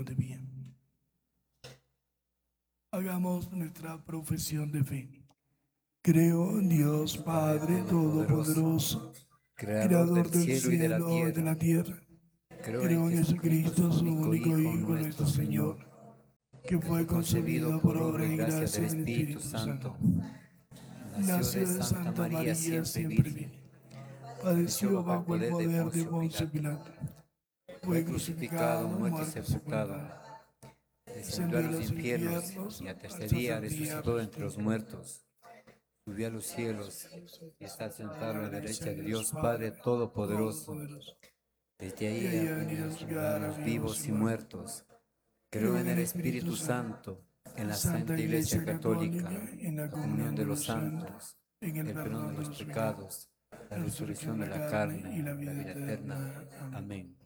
ponemos de pie. Hagamos nuestra profesión de fe. Creo en Dios Padre Todopoderoso, Creador del cielo y de la tierra. Creo en Jesucristo, su único Hijo, nuestro Señor, que fue concebido por obra y gracia del Espíritu Santo. Nació de Santa María, siempre virgen. Padeció bajo el poder de Poncio Pilato. Fue crucificado, muerto y sepultado. Descendió a los infiernos y al tercer día resucitó entre los muertos. Subió a los cielos y está sentado a la derecha de Dios Padre Todopoderoso. Desde ahí ha venido a juzgar a los vivos y muertos. Creo en el Espíritu Santo, en la Santa Iglesia Católica, en la comunión de los santos, en el perdón de los pecados, la resurrección de la carne y la vida eterna. Amén.